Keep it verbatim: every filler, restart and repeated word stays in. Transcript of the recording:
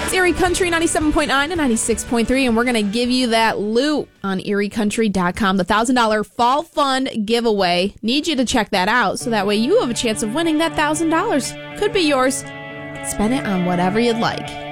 It's Erie Country ninety-seven point nine and ninety-six point three, and we're going to give you that loot on erie country dot com, the one thousand dollars Fall Fund giveaway. Need you to check that out so that way you have a chance of winning that one thousand dollars. Could be yours. Spend it on whatever you'd like.